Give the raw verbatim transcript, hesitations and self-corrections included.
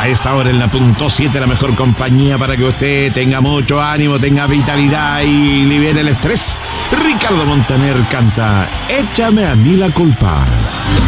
esta hora en la punto siete, la mejor compañía para que usted tenga mucho ánimo, tenga vitalidad y libere el estrés. Ricardo Montaner canta Échame a mí la culpa.